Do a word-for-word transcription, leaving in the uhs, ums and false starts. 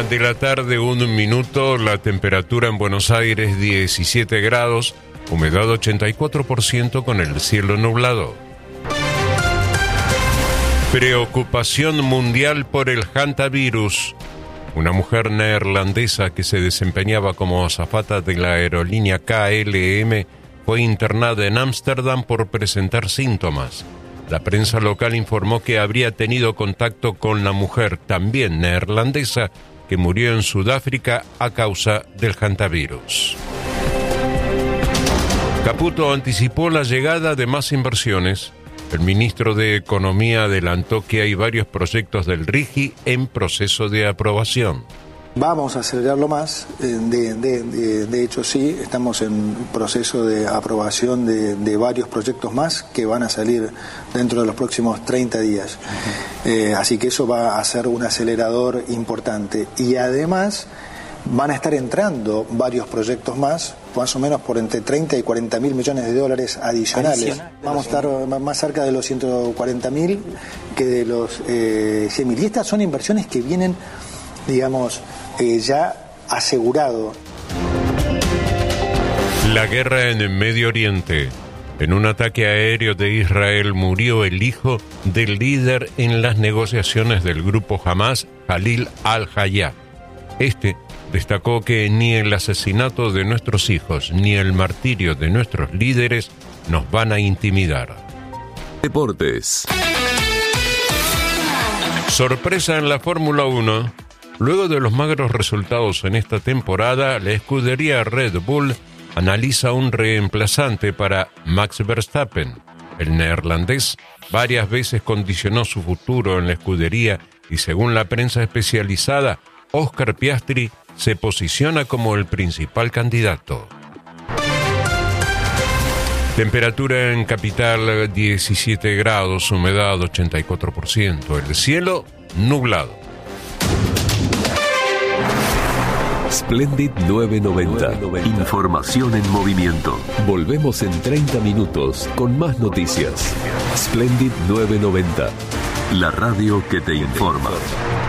Una de la tarde, un minuto, la temperatura en Buenos Aires diecisiete grados, humedad ochenta y cuatro por ciento con el cielo nublado. Preocupación mundial por el hantavirus. Una mujer neerlandesa que se desempeñaba como azafata de la aerolínea K L M fue internada en Ámsterdam por presentar síntomas. La prensa local informó que habría tenido contacto con la mujer, también neerlandesa, que murió en Sudáfrica a causa del hantavirus. Caputo anticipó la llegada de más inversiones. El ministro de Economía adelantó que hay varios proyectos del RIGI en proceso de aprobación. Vamos a acelerarlo más, de, de, de, de hecho sí, estamos en proceso de aprobación de, de varios proyectos más que van a salir dentro de los próximos treinta días. Eh, así que eso va a ser un acelerador importante. Y además van a estar entrando varios proyectos más, más o menos por entre treinta y cuarenta mil millones de dólares adicionales. Adicional. Vamos a estar más cerca de los ciento cuarenta mil que de los eh, cien mil. Y estas son inversiones que vienen, digamos, eh, ya asegurado. La guerra en el Medio Oriente. En un ataque aéreo de Israel murió el hijo del líder en las negociaciones del grupo Hamas, Khalil al-Hayya. Este destacó que ni el asesinato de nuestros hijos ni el martirio de nuestros líderes nos van a intimidar. Deportes. Sorpresa en la Fórmula uno. Luego de los magros resultados en esta temporada, la escudería Red Bull analiza un reemplazante para Max Verstappen. El neerlandés varias veces condicionó su futuro en la escudería y, según la prensa especializada, Oscar Piastri se posiciona como el principal candidato. Temperatura en capital diecisiete grados, humedad ochenta y cuatro por ciento, el cielo nublado. Splendid novecientos noventa. Información en movimiento. Volvemos en treinta minutos con más noticias. Splendid novecientos noventa. La radio que te informa.